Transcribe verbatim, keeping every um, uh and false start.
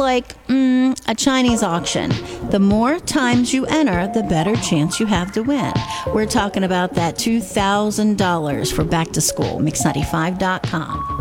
like mm, a Chinese auction. The more times you enter, the better chance you have to win. We're talking about that two thousand dollars for back to school. mix ninety-five dot com.